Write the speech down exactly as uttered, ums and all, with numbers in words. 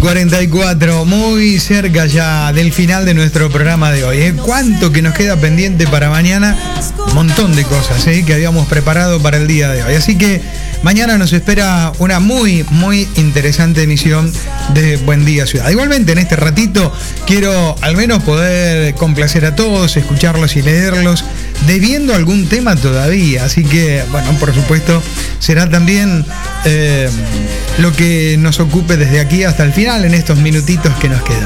cuarenta y cuatro, muy cerca ya del final de nuestro programa de hoy. ¿eh? ¿Cuánto que nos queda pendiente para mañana? Un montón de cosas ¿eh? que habíamos preparado para el día de hoy. Así que mañana nos espera una muy, muy interesante emisión de Buen Día Ciudad. Igualmente, en este ratito quiero al menos poder complacer a todos, escucharlos y leerlos, debiendo algún tema todavía. Así que, bueno, por supuesto, será también eh, lo que nos ocupe desde aquí hasta el final en estos minutitos que nos quedan.